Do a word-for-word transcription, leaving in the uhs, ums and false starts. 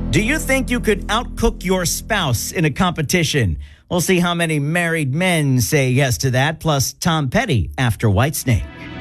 Do you think you could outcook your spouse in a competition? We'll see how many married men say yes to that, plus Tom Petty after Whitesnake.